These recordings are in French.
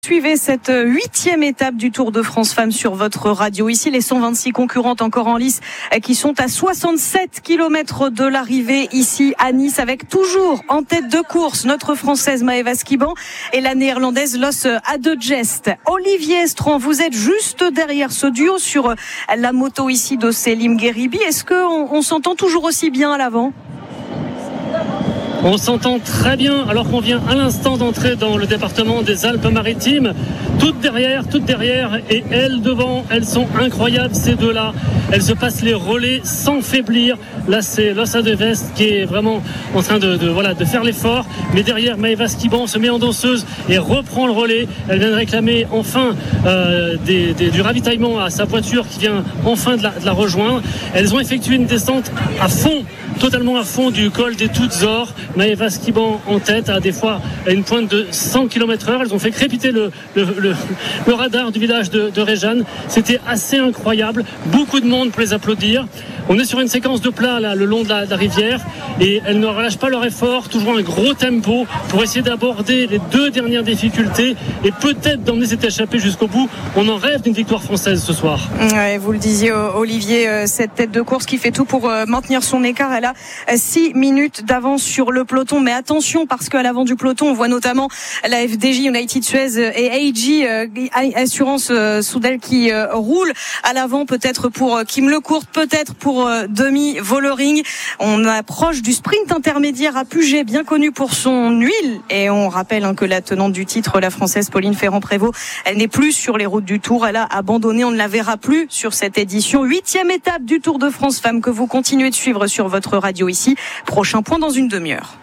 Suivez cette 8e étape du Tour de France Femmes sur votre radio. Ici, les 126 concurrentes encore en lice qui sont à 67 km de l'arrivée ici à Nice, avec toujours en tête de course notre Française Maëva Skiban et la Néerlandaise Loes Adegest. Olivier Estran, vous êtes juste derrière ce duo sur la moto ici de Selim Gheribi. Est-ce qu'on s'entend toujours aussi bien à l'avant ? On s'entend très bien alors qu'on vient à l'instant d'entrer dans le département des Alpes-Maritimes. Toutes derrière et elles devant, elles sont incroyables ces deux-là. Elles se passent les relais sans faiblir. Là c'est Loes Adegest qui est vraiment en train de faire l'effort. Mais derrière, Maëva Skiban se met en danseuse et reprend le relais. Elle vient de réclamer enfin du ravitaillement à sa voiture qui vient enfin de la rejoindre. Elles ont effectué une descente à fond, totalement à fond du col des Toutes-Ors. Maëva Skiban en tête à des fois à une pointe de 100 km/h. Elles ont fait crépiter le radar du village de Réjeanne. C'était assez incroyable. Beaucoup de monde pour les applaudir. On est sur une séquence de plat là, le long de la rivière, et elles ne relâchent pas leur effort, toujours un gros tempo pour essayer d'aborder les deux dernières difficultés et peut-être d'emmener cette échappée jusqu'au bout. On en rêve d'une victoire française ce soir. Ouais, vous le disiez Olivier, cette tête de course qui fait tout pour maintenir son écart. Elle a 6 minutes d'avance sur le peloton, mais attention parce qu'à l'avant du peloton on voit notamment la FDJ United Suez et AG Assurance Soudal qui roule à l'avant, peut-être pour Kim Lecourt, peut-être pour Demi Vollering. On approche du sprint intermédiaire à Puget, bien connu pour son huile, et on rappelle que la tenante du titre, la Française Pauline Ferrand-Prévot, elle n'est plus sur les routes du Tour, elle a abandonné, on ne la verra plus sur cette édition. 8e étape du Tour de France Femmes que vous continuez de suivre sur votre radio ici. Prochain point dans une demi-heure.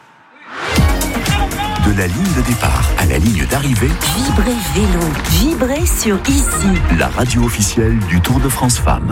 De la ligne de départ à la ligne d'arrivée, Vibrez Vélo, vibrez sur Ici, la radio officielle du Tour de France Femmes.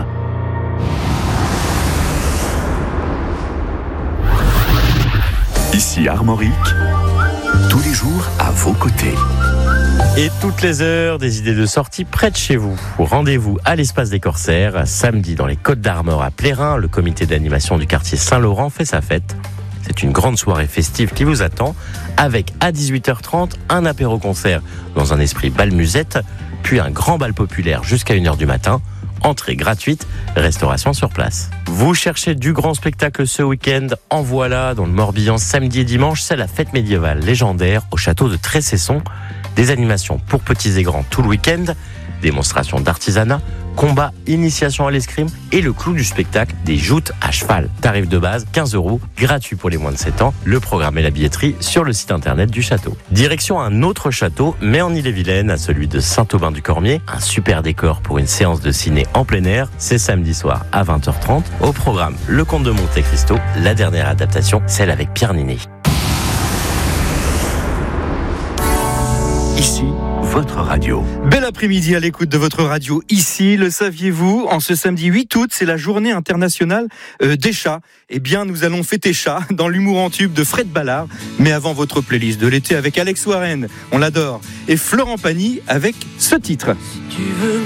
Ici Armorique, tous les jours à vos côtés. Et toutes les heures, des idées de sortie près de chez vous. Rendez-vous à l'Espace des Corsaires, samedi dans les Côtes d'Armor à Plérin. Le comité d'animation du quartier Saint-Laurent fait sa fête. C'est une grande soirée festive qui vous attend, avec à 18h30 un apéro-concert dans un esprit bal musette, puis un grand bal populaire jusqu'à 1h du matin. Entrée gratuite, restauration sur place. Vous cherchez du grand spectacle ce week-end? En voilà, dans le Morbihan, samedi et dimanche, c'est la fête médiévale légendaire au château de Tressesson. Des animations pour petits et grands tout le week-end, démonstrations d'artisanat, combats, initiation à l'escrime et le clou du spectacle, des joutes à cheval. Tarif de base, 15 €, gratuit pour les moins de 7 ans. Le programme et la billetterie sur le site internet du château. Direction un autre château, mais en Ille-et-Vilaine, à celui de Saint-Aubin-du-Cormier. Un super décor pour une séance de ciné en plein air. C'est samedi soir à 20h30. Au programme, Le Comte de Monte Cristo, la dernière adaptation, celle avec Pierre Niney. Ici, votre radio. Bel après-midi à l'écoute de votre radio ici. Le saviez-vous, en ce samedi 8 août, c'est la journée internationale des chats. Eh bien, nous allons fêter chat dans l'humour en tube de Fred Ballard. Mais avant votre playlist de l'été avec Alex Warren, on l'adore, et Florent Pagny avec ce titre. Si tu veux